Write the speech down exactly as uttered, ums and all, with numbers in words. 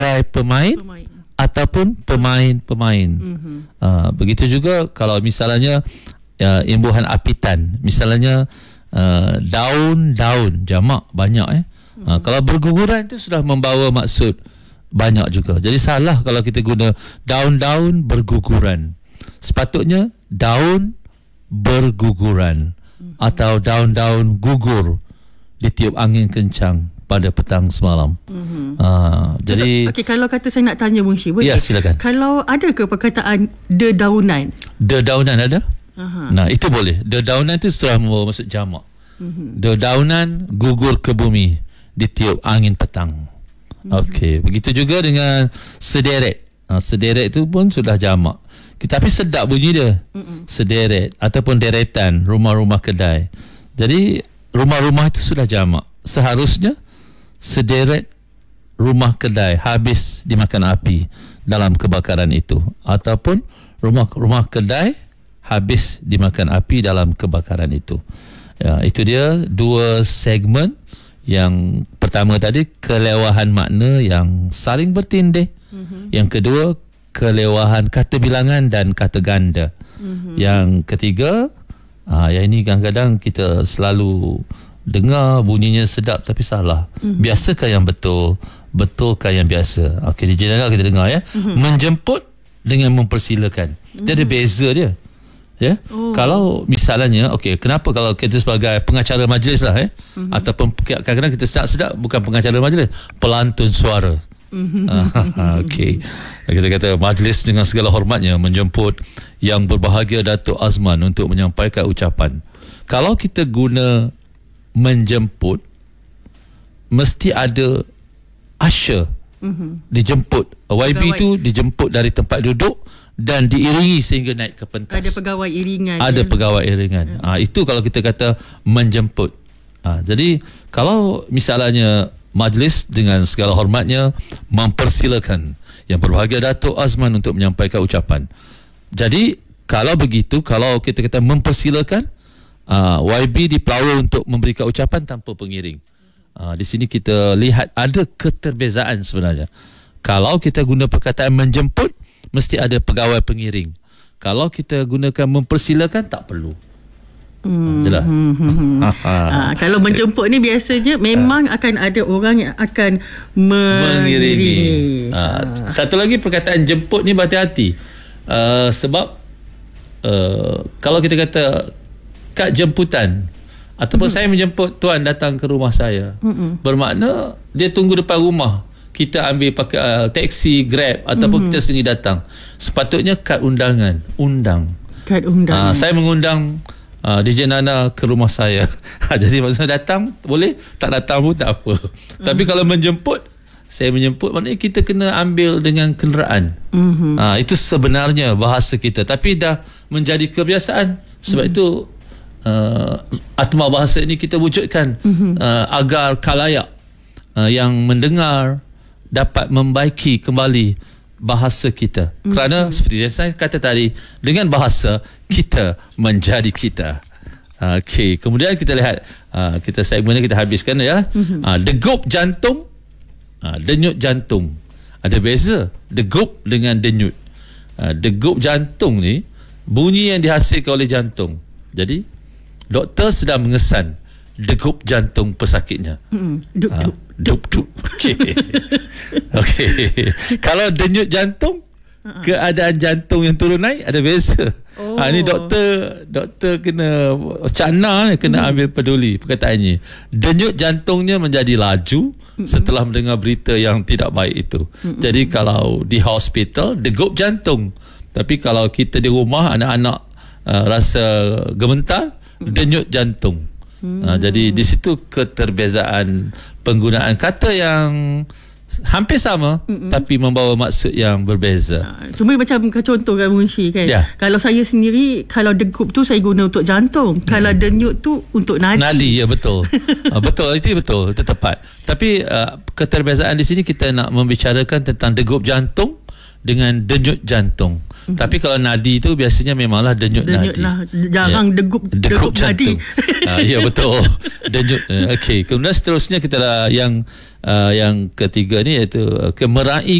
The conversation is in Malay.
pemain, pemain. ataupun pemain-pemain. Mm-hmm. Uh, begitu juga kalau misalnya uh, imbuhan apitan, misalnya uh, daun-daun, jamak banyak eh. Mm-hmm. Uh, kalau berguguran itu sudah membawa maksud banyak juga. Jadi salah kalau kita guna daun-daun berguguran. Sepatutnya daun berguguran, mm-hmm. atau daun-daun gugur ditiup angin kencang pada petang semalam. Mm-hmm. Uh, jadi okay, kalau kata saya nak tanya Munshi, boleh? Ya, silakan. Kalau ada ke perkataan dedaunan? Dedaunan ada? Aha. Nah, itu boleh. Dedaunan itu sudah membawa maksud jamak. Mm-hmm. Dedaunan gugur ke bumi ditiup angin petang. Mm-hmm. Okey, begitu juga dengan sederet. Ha, sederet itu pun sudah jamak. Tapi sedap bunyi dia. Mm-mm. Sederet ataupun deretan rumah-rumah kedai. Jadi rumah-rumah itu sudah jamak. Seharusnya sederet rumah kedai habis dimakan api dalam kebakaran itu, ataupun rumah-rumah kedai habis dimakan api dalam kebakaran itu. Ya, itu dia dua segmen. Yang pertama tadi kelewahan makna yang saling bertindih. Mm-hmm. Yang kedua kelewahan kata bilangan dan kata ganda. Mm-hmm. Yang ketiga, ah, yang ini kadang-kadang kita selalu dengar bunyinya sedap tapi salah. Mm-hmm. Biasakah yang betul? Betulkah yang biasa? Okey, di general kita dengar ya. Mm-hmm. Menjemput dengan mempersilakan. Mm-hmm. Dia ada beza dia. Ya. Oh. Kalau misalnya, okey, kenapa kalau kita sebagai pengacara majlis lah eh, mm-hmm. ataupun kadang-kadang kita sedap-sedap bukan pengacara majlis, pelantun suara. Mm-hmm. Okey. Kita kata majlis dengan segala hormatnya menjemput yang berbahagia Datuk Azman untuk menyampaikan ucapan. Kalau kita guna menjemput, mesti ada usher. Mm-hmm. Dijemput. Y B itu dijemput dari tempat duduk dan diiringi sehingga naik ke pentas. Ada pegawai iringan. Ada ya? pegawai iringan. Ya. Ha, itu kalau kita kata menjemput. Ha, jadi kalau misalnya majlis dengan segala hormatnya mempersilakan yang berbahagia Datuk Azman untuk menyampaikan ucapan. Jadi kalau begitu, kalau kita kata mempersilakan, uh, Y B dipelawa untuk memberikan ucapan tanpa pengiring. Uh, di sini kita lihat ada keterbezaan sebenarnya. Kalau kita guna perkataan menjemput, mesti ada pegawai pengiring. Kalau kita gunakan mempersilakan, tak perlu. Hmm, jelas. Hmm, hmm, hmm. ha, kalau menjemput ni biasanya memang ha. akan ada orang yang akan mengiringi. Ha. Ha. Satu lagi perkataan jemput ni berhati-hati. Uh, sebab uh, kalau kita kata kad jemputan ataupun hmm. saya menjemput tuan datang ke rumah saya, hmm. bermakna dia tunggu depan rumah. Kita ambil pakai uh, taksi, Grab ataupun mm-hmm. kita sendiri datang. Sepatutnya kad undangan, undang. Kad undangan. Uh, saya mengundang uh, D J Nana ke rumah saya. Jadi maksudnya datang boleh, tak datang pun tak apa. Mm-hmm. Tapi kalau menjemput, saya menjemput maknanya kita kena ambil dengan kenderaan. Mm-hmm. Uh, itu sebenarnya bahasa kita, tapi dah menjadi kebiasaan. Sebab mm-hmm. itu uh, atma bahasa ini kita wujudkan mm-hmm. uh, agar khalayak uh, yang mendengar dapat membaiki kembali bahasa kita. Mm-hmm. Kerana seperti yang saya kata tadi, dengan bahasa kita menjadi kita. Okey, kemudian kita lihat uh, kita segmen ni kita habiskan ya. Mm-hmm. Uh, degup jantung, uh, denyut jantung. Ada beza degup dengan denyut. Uh, degup jantung ni bunyi yang dihasilkan oleh jantung. Jadi doktor sedang mengesan degup jantung pesakitnya. Mm-hmm. Dup, dup. Uh, dup dup. Okey. Okey. Kalau denyut jantung, uh-huh. keadaan jantung yang turun naik ada beza. Oh. Ha, ni doktor doktor kena cakna, kena hmm. ambil peduli perkataannya. Denyut jantungnya menjadi laju hmm. setelah mendengar berita yang tidak baik itu. Hmm. Jadi kalau di hospital degup jantung. Tapi kalau kita di rumah anak-anak uh, rasa gemetar, hmm. denyut jantung. Hmm. Ha, jadi di situ keterbezaan penggunaan kata yang hampir sama, Mm-mm. tapi membawa maksud yang berbeza. Ha, cuma macam contoh kan Munshi kan. Ya. Kalau saya sendiri, kalau degup tu saya guna untuk jantung. Hmm. Kalau denyut tu untuk nadi. Nadi, ya betul. uh, betul, itu betul, itu tepat. Tapi uh, keterbezaan di sini kita nak membicarakan tentang degup jantung dengan denyut jantung. Mm-hmm. Tapi kalau nadi tu biasanya memanglah denyut, denyut nadi. Lah. Jarang ya. degup, degup, degup nadi. uh, ya betul. Denyut. Uh, Okey. Kemudian seterusnya kita lah yang uh, yang ketiga ni iaitu uh, meraih